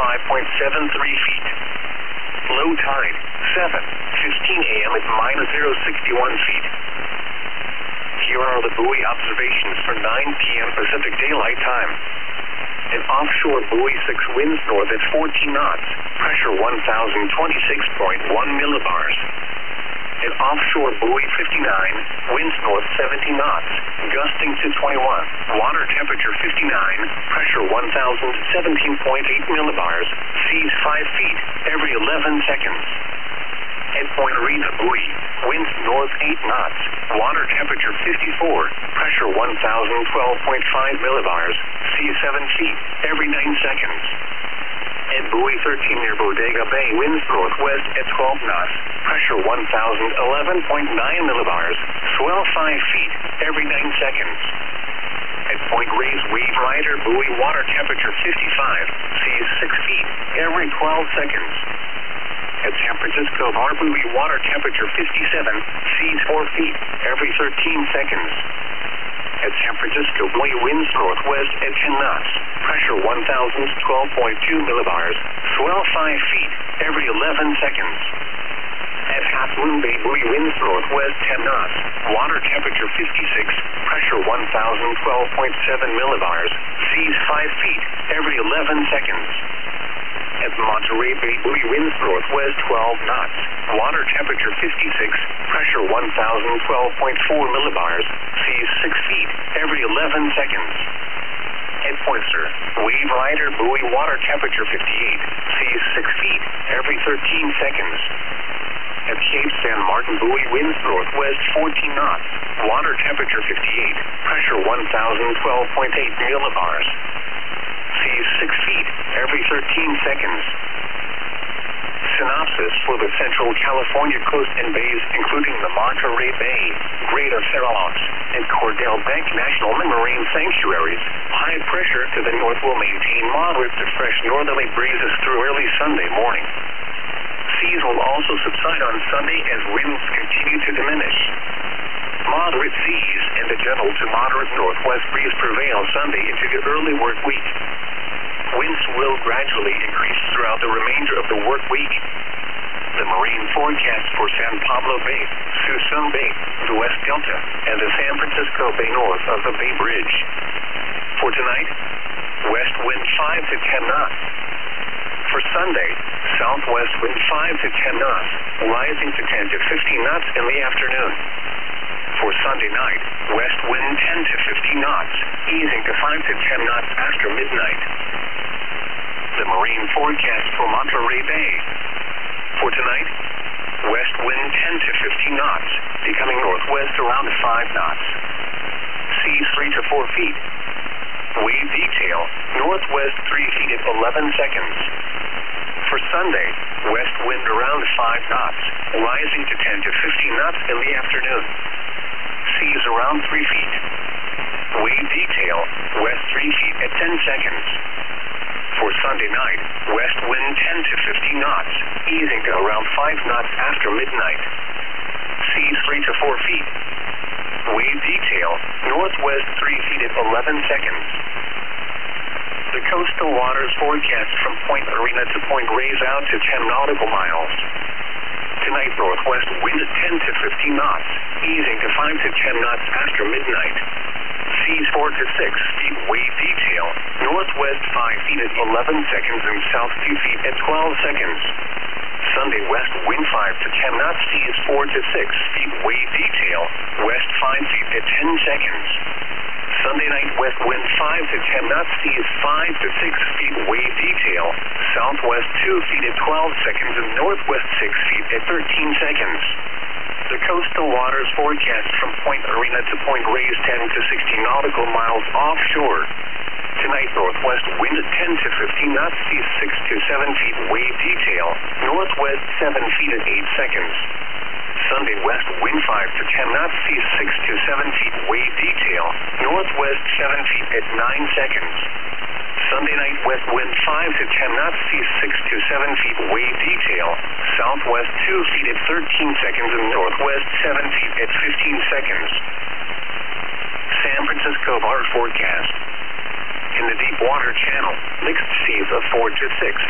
feet. Low tide, 7:15 a.m. at -061 feet. Here are the buoy observations for 9 p.m. Pacific Daylight Time. An offshore buoy 6 winds north at 14 knots, pressure 1,026.1 millibars. An offshore buoy 59, winds north 17 knots, gusting to 21, water temperature 59, pressure 1,017.8 millibars, seas 5 feet every 11 seconds. At Point Rena buoy, winds north 8 knots, water temperature 54, pressure 1,012.5 millibars, seas 7 feet every 9 seconds. At buoy 13 near Bodega Bay, winds northwest at 12 knots, pressure 1,011.9 millibars, swell 5 feet every 9 seconds. At Point Reyes Wave Rider buoy, water temperature 55, seas 6 feet every 12 seconds. At San Francisco Bar buoy, water temperature 57, seas 4 feet every 13 seconds. At San Francisco buoy, winds northwest at 10 knots, pressure 1,012.2 millibars, swell 5 feet every 11 seconds. At Half Moon Bay buoy, winds northwest 10 knots, water temperature 56, pressure 1,012.7 millibars, seas 5 feet every 11 seconds. At Monterey Bay buoy, winds northwest 12 knots, water temperature 56, pressure 1,012.4 millibars, seas 6 feet every 11 seconds. At Pointer, Wave Rider buoy, water temperature 58, seas 6 feet every 13 seconds. At Cape San Martin buoy, winds northwest 14 knots, water temperature 58, pressure 1,012.8 millibars. Seas 6 feet every 13 seconds. Synopsis for the Central California coast and bays, including the Monterey Bay, Greater Farallones, and Cordell Bank National Marine Sanctuaries. High pressure to the north will maintain moderate to fresh northerly breezes through early Sunday morning. Seas will also subside on Sunday as winds continue to diminish. Moderate seas and a gentle to moderate northwest breeze prevail Sunday into the early work week. Winds will gradually increase throughout the remainder of the work week. The marine forecast for San Pablo Bay, Suisun Bay, the West Delta, and the San Francisco Bay north of the Bay Bridge. For tonight, west wind 5 to 10 knots. For Sunday, southwest wind 5 to 10 knots, rising to 10 to 15 knots in the afternoon. For Sunday night, west wind 10 to 15 knots, easing to 5 to 10 knots after midnight. The marine forecast for Monterey Bay. For tonight, west wind 10 to 15 knots, becoming northwest around 5 knots. Seas 3 to 4 feet. Wave detail, northwest 3 feet at 11 seconds. For Sunday, west wind around 5 knots, rising to 10 to 15 knots in the afternoon. Seas around 3 feet. Wave detail, west 3 feet at 10 seconds. For Sunday night, west wind 10 to 15 knots, easing to around 5 knots after midnight. Seas 3 to 4 feet. Wave detail, northwest 3 feet at 11 seconds. The coastal waters forecast from Point Arena to Point Reyes out to 10 nautical miles. Tonight, northwest wind 10 to 15 knots, easing to 5 to 10 knots after midnight. Seas 4 to 6 feet. Wave detail, northwest 5 feet at 11 seconds and south 2 feet at 12 seconds. Sunday, west wind 5 to 10 knots, seas 4 to 6 feet. Wave detail, west 5 feet at 10 seconds. Sunday night, west wind 5 to 10 knots, seas 5 to 6 feet. Wave detail, southwest 2 feet at 12 seconds and northwest 6 feet at 13 seconds. The coastal waters forecast from Point Arena to Point Reyes 10 to 16 nautical miles offshore. Tonight, northwest wind 10 to 15 knots, seas 6 to 7 feet. Wave detail, northwest 7 feet at 8 seconds. Sunday, west wind 5 to 10 knots, seas 6 to 7 feet. Wave detail, northwest 7 feet at 9 seconds. Sunday night, west wind 5 to 10 knots, seas 6 to 7 feet. Wave detail, southwest 2 feet at 13 seconds and northwest 7 feet at 15 seconds. San Francisco Bar forecast. In the deep water channel, mixed seas of 4 to 6